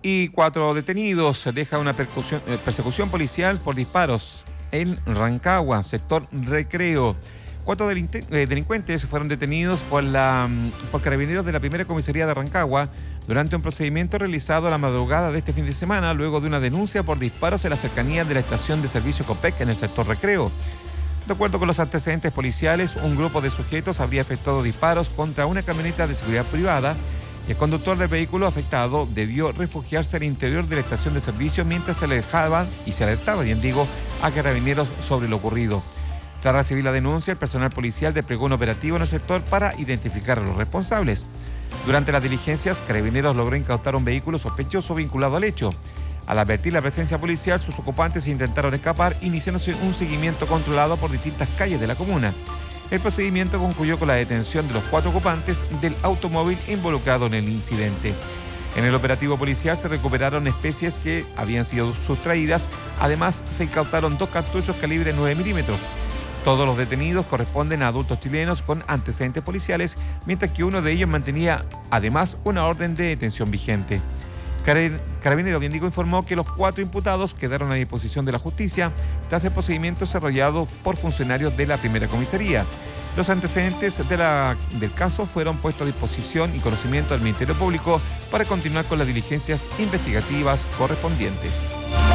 Y 4 detenidos. Se deja una persecución policial por disparos en Rancagua, sector Recreo. 4 delincuentes fueron detenidos por carabineros de la primera comisaría de Rancagua durante un procedimiento realizado a la madrugada de este fin de semana, luego de una denuncia por disparos en la cercanía de la estación de servicio Copec en el sector Recreo. De acuerdo con los antecedentes policiales, un grupo de sujetos habría efectuado disparos contra una camioneta de seguridad privada y el conductor del vehículo afectado debió refugiarse al interior de la estación de servicio mientras se alertaba a carabineros sobre lo ocurrido. Tras recibir la denuncia, el personal policial desplegó un operativo en el sector para identificar a los responsables. Durante las diligencias, Carabineros logró incautar un vehículo sospechoso vinculado al hecho. Al advertir la presencia policial, sus ocupantes intentaron escapar, iniciándose un seguimiento controlado por distintas calles de la comuna. El procedimiento concluyó con la detención de los 4 ocupantes del automóvil involucrado en el incidente. En el operativo policial se recuperaron especies que habían sido sustraídas. Además, se incautaron 2 cartuchos calibre 9 milímetros. Todos los detenidos corresponden a adultos chilenos con antecedentes policiales, mientras que uno de ellos mantenía además una orden de detención vigente. Carabineros informó que los 4 imputados quedaron a disposición de la justicia tras el procedimiento desarrollado por funcionarios de la primera comisaría. Los antecedentes del caso fueron puestos a disposición y conocimiento del Ministerio Público para continuar con las diligencias investigativas correspondientes.